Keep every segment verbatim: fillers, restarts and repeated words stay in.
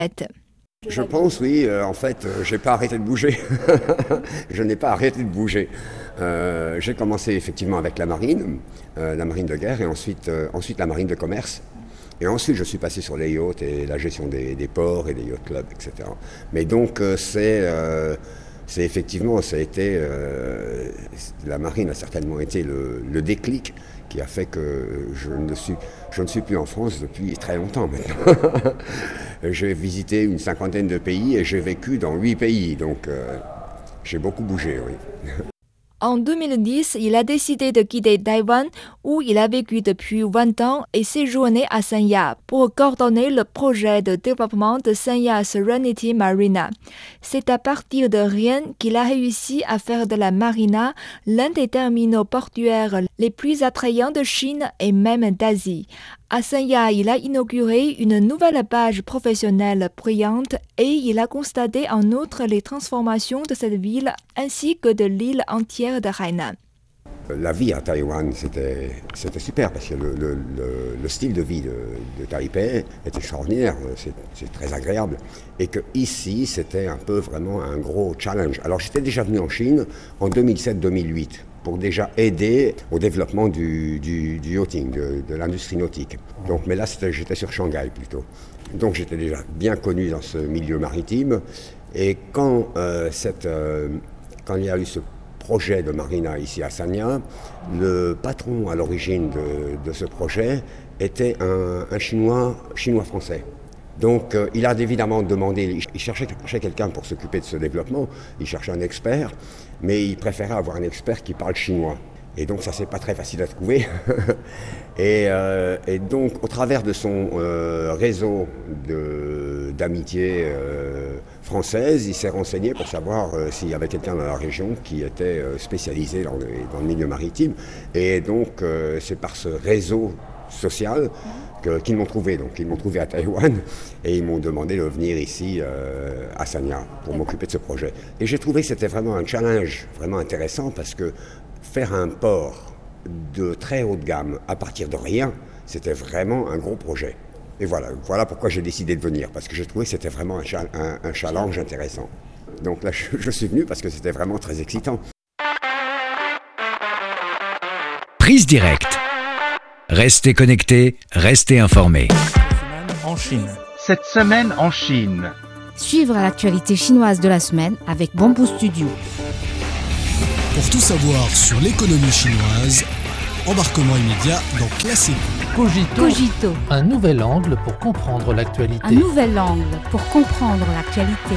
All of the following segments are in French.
Je pense, oui. Euh, en fait, euh, j'ai pas arrêté de bouger. Je n'ai pas arrêté de bouger. Euh, j'ai commencé effectivement avec la marine, euh, la marine de guerre, et ensuite, euh, ensuite la marine de commerce. Et ensuite, je suis passé sur les yachts et la gestion des, des ports et des yacht clubs, et cetera. Mais donc, euh, c'est, euh, c'est effectivement, ça a été, euh, la marine a certainement été le, le déclic qui a fait que je ne suis, je ne suis plus en France depuis très longtemps maintenant. J'ai visité une cinquantaine de pays et j'ai vécu dans huit pays, donc euh, j'ai beaucoup bougé, oui. En deux mille dix, il a décidé de quitter Taïwan, où il a vécu depuis vingt ans, et séjourné à Sanya pour coordonner le projet de développement de Sanya Serenity Marina. C'est à partir de rien qu'il a réussi à faire de la marina l'un des terminaux portuaires les plus attrayants de Chine et même d'Asie. À Sanya, il a inauguré une nouvelle page professionnelle brillante et il a constaté en outre les transformations de cette ville ainsi que de l'île entière de Hainan. La vie à Taïwan, c'était, c'était super parce que le, le, le, le style de vie de, de Taipei est extraordinaire, c'est, c'est très agréable. Et que ici, c'était un peu vraiment un gros challenge. Alors j'étais déjà venu en Chine en deux mille sept deux mille huit. Pour déjà aider au développement du, du, du yachting, de, de l'industrie nautique. Donc, mais là, c'était, j'étais sur Shanghai plutôt. Donc j'étais déjà bien connu dans ce milieu maritime. Et quand, euh, cette, euh, quand il y a eu ce projet de marina ici à Sanya, le patron à l'origine de, de ce projet était un, un Chinois, Chinois-français. Donc euh, il a évidemment demandé, il cherchait, cherchait quelqu'un pour s'occuper de ce développement, il cherchait un expert, mais il préférait avoir un expert qui parle chinois. Et donc ça, c'est pas très facile à trouver. et, euh, et donc au travers de son euh, réseau de, d'amitié euh, française, il s'est renseigné pour savoir euh, s'il y avait quelqu'un dans la région qui était euh, spécialisé dans le, dans le milieu maritime. Et donc euh, c'est par ce réseau social que, qu'ils m'ont trouvé. Donc ils m'ont trouvé à Taïwan et ils m'ont demandé de venir ici euh, à Sanya pour m'occuper de ce projet. Et j'ai trouvé que c'était vraiment un challenge vraiment intéressant parce que faire un port de très haute gamme à partir de rien, c'était vraiment un gros projet. Et voilà, voilà pourquoi j'ai décidé de venir, parce que j'ai trouvé que c'était vraiment un, cha- un, un challenge intéressant. Donc là, je, je suis venu parce que c'était vraiment très excitant. Prise directe. Restez connectés, restez informés. En Chine. Cette semaine en Chine. Suivre l'actualité chinoise de la semaine avec Bamboo Studio. Pour tout savoir sur l'économie chinoise, embarquement immédiat dans Classique. Cogito. Cogito. Un nouvel angle pour comprendre l'actualité. Un nouvel angle pour comprendre l'actualité.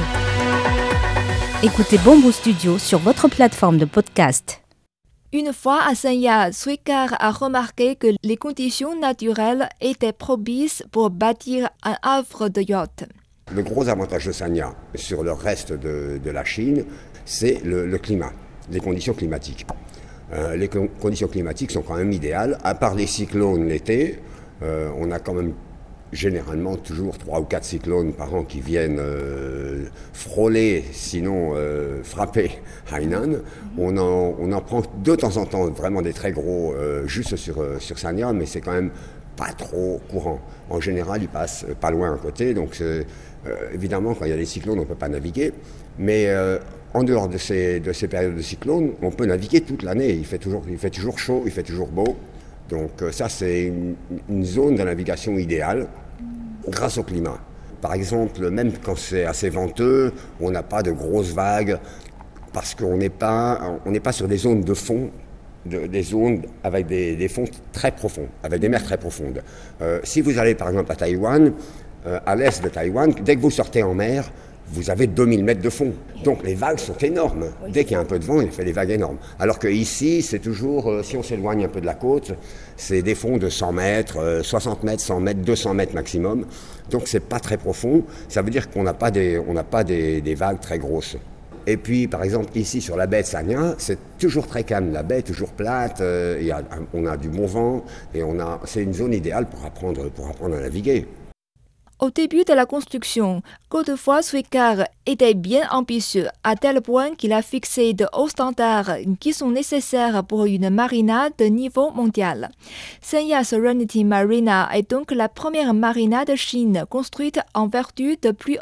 Écoutez Bamboo Studio sur votre plateforme de podcast. Une fois à Sanya, Suikar a remarqué que les conditions naturelles étaient propices pour bâtir un havre de yacht. Le gros avantage de Sanya sur le reste de, de la Chine, c'est le, le climat, les conditions climatiques. Euh, les con- conditions climatiques sont quand même idéales, à part les cyclones l'été, euh, on a quand même généralement toujours trois ou quatre cyclones par an qui viennent euh, frôler, sinon euh, frapper Hainan. On en, on en prend de temps en temps vraiment des très gros euh, juste sur, euh, sur Sanya, mais c'est quand même pas trop courant. En général, ils passent pas loin à côté, donc c'est, euh, évidemment, quand il y a des cyclones, on ne peut pas naviguer. Mais euh, en dehors de ces, de ces périodes de cyclones, on peut naviguer toute l'année. Il fait toujours, il fait toujours chaud, il fait toujours beau. Donc euh, ça, c'est une, une zone de navigation idéale grâce au climat. Par exemple, même quand c'est assez venteux, on n'a pas de grosses vagues parce qu'on n'est pas, on n'est pas sur des zones de fond, de, des zones avec des, des fonds très profonds, avec des mers très profondes. Euh, si vous allez par exemple à Taïwan, euh, à l'est de Taïwan, dès que vous sortez en mer, vous avez deux mille mètres de fond. Donc les vagues sont énormes. Dès qu'il y a un peu de vent, il fait des vagues énormes. Alors qu'ici, c'est toujours, euh, si on s'éloigne un peu de la côte, c'est des fonds de cent mètres, euh, soixante mètres, cent mètres, deux cents mètres maximum. Donc c'est pas très profond. Ça veut dire qu'on n'a pas des, on n'a pas des, des vagues très grosses. Et puis, par exemple, ici sur la baie de Sanya, c'est toujours très calme. La baie est toujours plate, euh, y a, on a du bon vent et on a, c'est une zone idéale pour apprendre, pour apprendre à naviguer. Au début de la construction, Godefroy Suikar était bien ambitieux, à tel point qu'il a fixé de hauts standards qui sont nécessaires pour une marina de niveau mondial. Sanya Serenity Marina est donc la première marina de Chine construite en vertu de plus